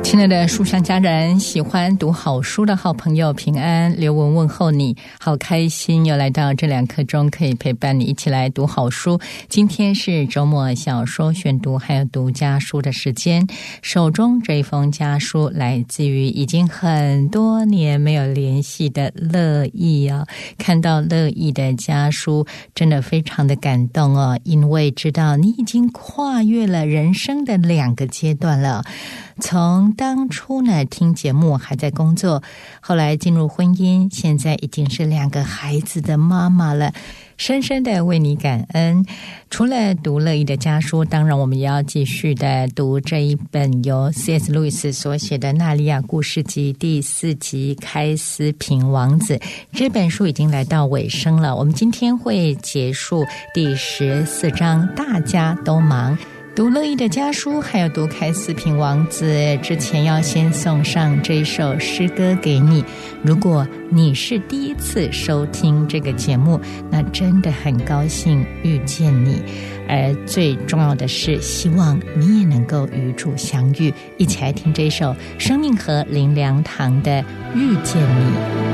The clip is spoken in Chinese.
亲爱的书香家人，喜欢读好书的好朋友平安，刘文问候你，好开心又来到这2刻钟可以陪伴你一起来读好书。今天是周末小说选读还有读家书的时间，手中这一封家书来自于已经很多年没有联系的乐意啊，看到乐意的家书真的非常的感动哦，因为知道你已经跨越了人生的2个阶段了。从当初呢听节目还在工作，后来进入婚姻，现在已经是2个孩子的妈妈了，深深的为你感恩。除了读乐意的家书，当然我们也要继续的读这一本由 C.S. 路易斯所写的《纳利亚故事集》第4集开斯平王子。这本书已经来到尾声了，我们今天会结束第14章，大家都忙。读乐意的家书还有读开斯平王子之前，要先送上这一首诗歌给你。如果你是第一次收听这个节目，那真的很高兴遇见你，而最重要的是希望你也能够与主相遇，一起来听这首生命河林良堂的遇见你。